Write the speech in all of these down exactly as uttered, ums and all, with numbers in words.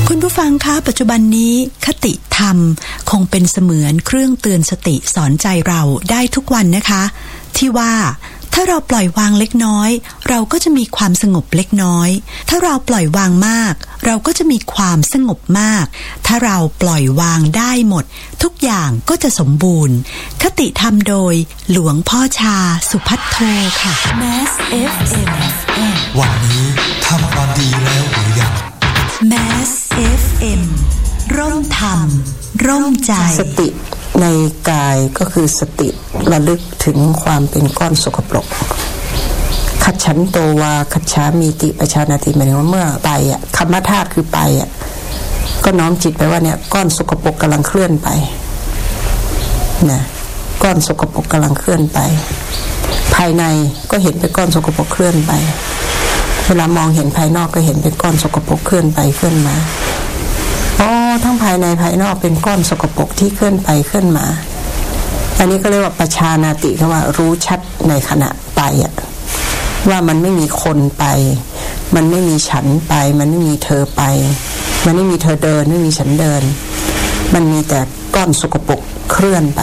คุณผู้ฟังคะปัจจุบันนี้คติธรรมคงเป็นเสมือนเครื่องเตือนสติสอนใจเราได้ทุกวันนะคะที่ว่าถ้าเราปล่อยวางเล็กน้อยเราก็จะมีความสงบเล็กน้อยถ้าเราปล่อยวางมากเราก็จะมีความสงบมากถ้าเราปล่อยวางได้หมดทุกอย่างก็จะสมบูรณ์คติธรรมโดยหลวงพ่อชาสุภัทโทค่ะ Mass เอฟ เอ็มวันนี้ทำความดีแล้วหรือยัง Mass เอฟ เอ็ม ร่มธรรมร่มใจสติในกายก็คือสติระลึกถึงความเป็นก้อนสกปรกคัจฉันโตวาคัจฉามีติปชานาติหมายถึงว่าเมื่อไปอ่ะคำว่าธาตุคือไปอ่ะก็น้อมจิตไปว่าเนี่ยก้อนสกปรกกำลังเคลื่อนไปนะก้อนสกปรกกำลังเคลื่อนไปภายในก็เห็นเป็นก้อนสกปรกเคลื่อนไปเวลามองเห็นภายนอกก็เห็นเป็นก้อนสกปรกเคลื่อนไปเคลื่อนมาอ๋อทั้งภายในภายนอกเป็นก้อนสกปรกที่เคลื่อนไปเคลื่อนมาอันนี้ก็เรียกว่าปชานาติคือว่ารู้ชัดในขณะไปอ่ะว่ามันไม่มีคนไปมันไม่มีฉันไปมันไม่มีเธอไปมันไม่มีเธอเดินไม่มีฉันเดินมันมีแต่ก้อนสกปรกเคลื่อนไป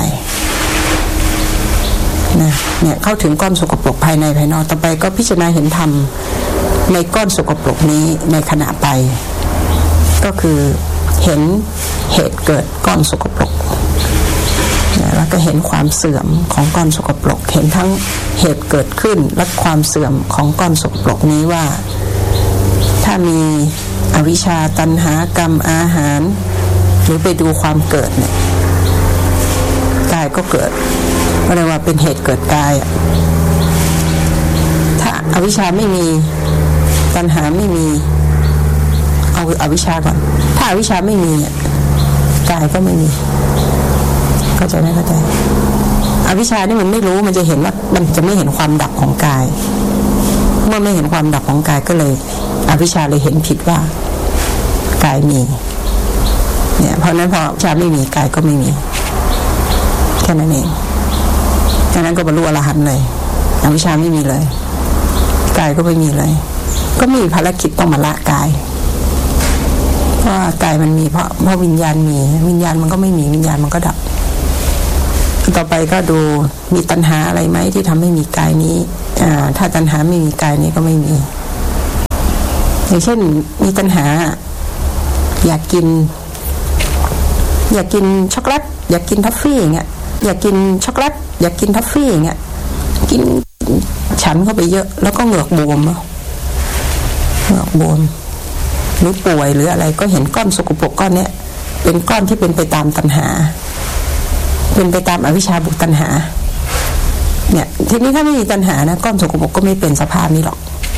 นะเนี่ยเข้าถึงก้อนสกปรกภายในภายนอกต่อไปก็พิจารณาเห็นธรรมในก้อนสกปรกนี้ในขณะไปก็คือเห็นเหตุเกิดก้อนสกปรกแล้วก็เห็นความเสื่อมของก้อนสกปรกเห็นทั้งเหตุเกิดขึ้นและความเสื่อมของก้อนสกปรกนี้ว่าถ้ามีอวิชชาตัณหากรรมอาหารหรือไปดูความเกิดเนี่ยกายก็เกิดก็เรียกว่าเป็นเหตุเกิดกายถ้าอวิชชาไม่มีตัณหาไม่มีเอาอวิชชาก่อนถ้าอวิชชาไม่มีกายก็ไม่มีเข้าใจไหมเข้าใจอวิชชานี่มันไม่รู้มันจะเห็นว่ามันจะไม่เห็นความดับของกายเมื่อไม่เห็นความดับของกายก็เลยอวิชชาเลยเห็นผิดว่ากายมีเนี่ยเพราะนั้นพออวิชชาไม่มีกายก็ไม่มีแค่นั้นเองฉะนั้นก็บรรลุอรหันต์เลยอวิชชาไม่มีเลยกายก็ไม่มีเลยก็มีภารกิจต้องมาละกายเพราะกายมันมีเพราะเพราะวิญญาณมีวิญญาณมันก็ไม่มีวิญญาณมันก็ดับต่อไปก็ดูมีตัณหาอะไรไหมที่ทำให้มีกายนี้อ่าถ้าตัณหาไม่มีกายนี้ก็ไม่มีอย่างเช่นมีตัณหาอยากกินอยากกินช็อกโกแลตอยากกินทัฟฟี่อย่างเงี้ยอยากกินช็อกโกแลตอยากกินทัฟฟี่อย่างเงี้ยกินฉันเข้าไปเยอะแล้วก็เหงือกบวมเหงือกบวมหรือป่วยหรืออะไรก็เห็นก้อนสกปรกก้อนเนี้ยเป็นก้อนที่เป็นไปตามตัณหาเป็นไปตามอวิชชาบุกตัณหาเนี่ยทีนี้ถ้าไม่มีตัณหานะก้อนสกปรกก็ไม่เป็นสภาพนี้หรอก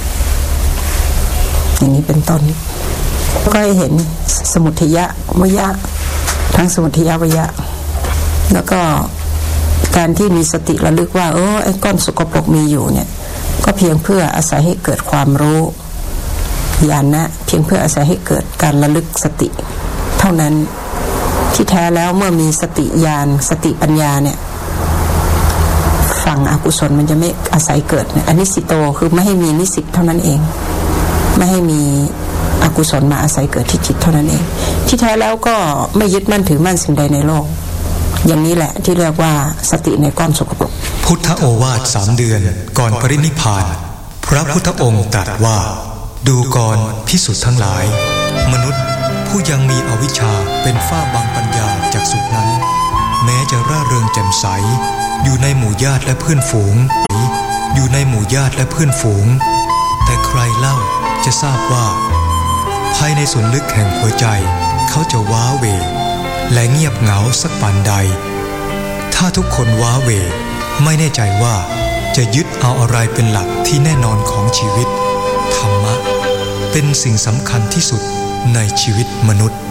อย่างนี้เป็นต้นก็ให้เห็นสมุทัยวยะทั้งสมุทัยวยะแล้วก็การที่มีสติระลึกว่าเออไอ้ก้อนสกปรกมีอยู่เนี่ยก็เพียงเพื่ออาศัยให้เกิดความรู้ญาณนะเพียงเพื่ออาศัยให้เกิดการระลึกสติเท่านั้นที่แท้แล้วเมื่อมีสติญาณสติปัญญาเนี่ยฝั่งอกุศลมันจะไม่อาศัยเกิดอนิสิโตคือไม่ให้มีนิสิตเท่านั้นเองไม่ให้มีอกุศลมาอาศัยเกิดที่จิตเท่านั้นเองที่แท้แล้วก็ไม่ยึดมั่นถือมั่นสิ่งใดในโลกอย่างนี้แหละที่เรียกว่าสติในก้อนสกปรกพุทธโอวาทสามเดือนก่อนปรินิพพานพระพุทธองค์ตรัสว่าดูก่อนภิกษุทั้งหลายมนุษย์ผู้ยังมีอวิชชาเป็นฝ้าบังปัญญาจากสุขนั้นแม้จะร่าเริงแจ่มใสอยู่ในหมู่ญาติและเพื่อนฝูงอยู่ในหมู่ญาติและเพื่อนฝูงแต่ใครเล่าจะทราบว่าภายในส่วนลึกแห่งหัวใจเขาจะว้าเหวและเงียบเหงาสักปานใดถ้าทุกคนว้าเหวไม่แน่ใจว่าจะยึดเอาอะไรเป็นหลักที่แน่นอนของชีวิตธรรมะเป็นสิ่งสำคัญที่สุดในชีวิตมนุษย์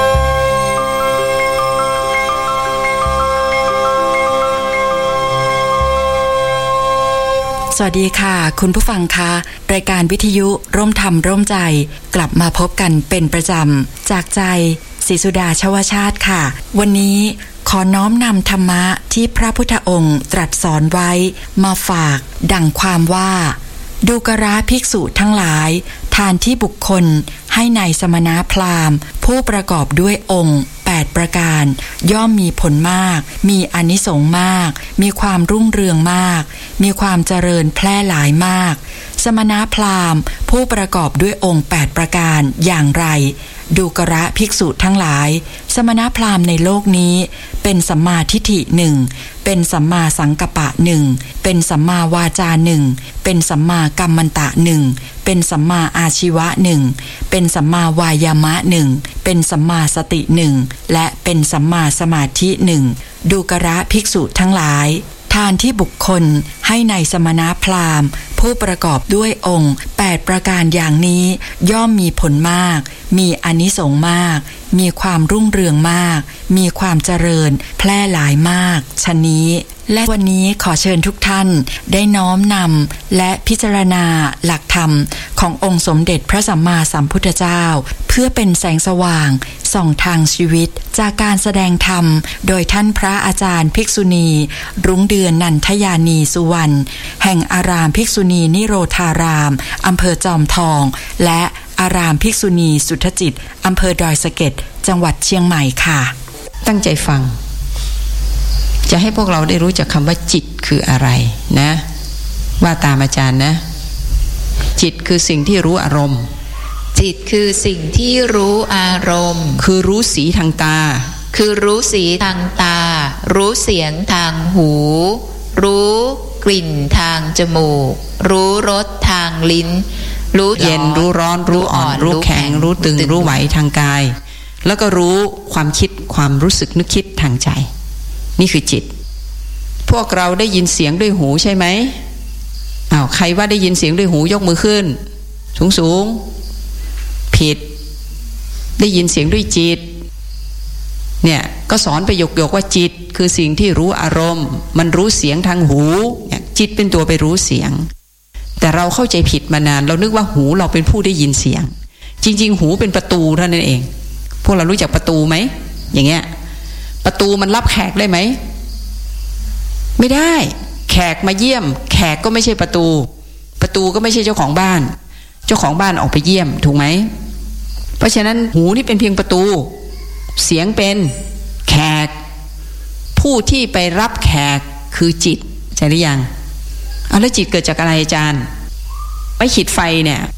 สวัสดีค่ะคุณผู้ฟังคะรายการวิทยุร่มธรรมร่มใจกลับมาพบกันเป็นประจำจากใจศรีสุดาชวชาติค่ะวันนี้ขอน้อมนำธรรมะที่พระพุทธองค์ตรัสสอนไว้มาฝากดังความว่าดูกราภิกษุทั้งหลายทานที่บุคคลให้ในสมณพราหมณ์ผู้ประกอบด้วยองค์แปดประการย่อมมีผลมากมีอานิสงส์มากมีความรุ่งเรืองมากมีความเจริญแพร่หลายมากสมณพราหมณ์ผู้ประกอบด้วยองค์แปดประการอย่างไรดูกระภิกษุทั้งหลายสมณพราหมณ์ในโลกนี้เป็นสัมมาทิฏฐิหนึ่งเป็นสัมมาสังกัปปะหนึ่งเป็นสัมมาวาจาหนึ่งเป็นสัมมากัมมันตะหนึ่งเป็นสัมมาอาชีวะหนึ่งเป็นสัมมาวายามะหนึ่งเป็นสัมมาสติหนึ่งและเป็นสัมมาสมาธิหนึ่งดูกระภิกษุทั้งหลายทานที่บุคคลให้ในสมณพราหมณ์ผู้ประกอบด้วยองค์แปดประการอย่างนี้ย่อมมีผลมากมีอานิสงส์มากมีความรุ่งเรืองมากมีความเจริญแพร่หลายมากฉะนี้และวันนี้ขอเชิญทุกท่านได้น้อมนำและพิจารณาหลักธรรมขององค์สมเด็จพระสัมมาสัมพุทธเจ้าเพื่อเป็นแสงสว่างส่องทางชีวิตจากการแสดงธรรมโดยท่านพระอาจารย์ภิกษุณีรุ้งเดือนนันทยานีสุวรรณแห่งอารามภิกษุณีนิโรธารามอำเภอจอมทองและอารามภิกษุณีสุทธจิตอำเภอดอยสะเก็ดจังหวัดเชียงใหม่ค่ะตั้งใจฟังจะให้พวกเราได้รู้จักคำว่าจิตคืออะไรนะว่าตามอาจารย์นะจิตคือสิ่งที่รู้อารมณ์จิตคือสิ่งที่รู้อารมณ์คือรู้สีทางตาคือรู้สีทางตารู้เสียงทางหูรู้กลิ่นทางจมูกรู้รสทางลิ้นรู้เย็นรู้ร้อนรู้อ่อนรู้แข็งรู้ตึงรู้ไหวทางกายแล้วก็รู้ความคิดความรู้สึกนึกคิดทางใจนี่คือจิตพวกเราได้ยินเสียงด้วยหูใช่ไหมอ้าวใครว่าได้ยินเสียงด้วยหูยกมือขึ้นสูงสูงผิดได้ยินเสียงด้วยจิตเนี่ยก็สอนไปยกๆว่าจิตคือสิ่งที่รู้อารมณ์มันรู้เสียงทางหูจิตเป็นตัวไปรู้เสียงแต่เราเข้าใจผิดมานานเรานึกว่าหูเราเป็นผู้ได้ยินเสียงจริงๆหูเป็นประตูเท่านั้นเองพวกเรารู้จักประตูไหมอย่างเงี้ยประตูมันรับแขกได้ไหมไม่ได้แขกมาเยี่ยมแขกก็ไม่ใช่ประตูประตูก็ไม่ใช่เจ้าของบ้านเจ้าของบ้านออกไปเยี่ยมถูกไหมเพราะฉะนั้นหูนี่เป็นเพียงประตูเสียงเป็นแขกผู้ที่ไปรับแขกคือจิตใช่หรือยังเอาแล้วจิตเกิดจากอะไรอาจารย์ไม้ขีดไฟเนี่ย